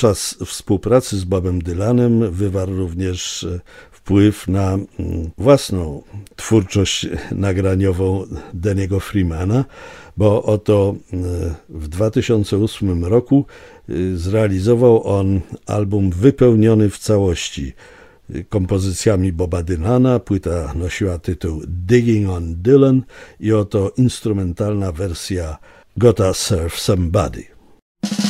Podczas współpracy z Bobem Dylanem wywarł również wpływ na własną twórczość nagraniową Danny'ego Freemana, bo oto w 2008 roku zrealizował on album wypełniony w całości kompozycjami Boba Dylana. Płyta nosiła tytuł Digging on Dylan i oto instrumentalna wersja Gotta Serve Somebody.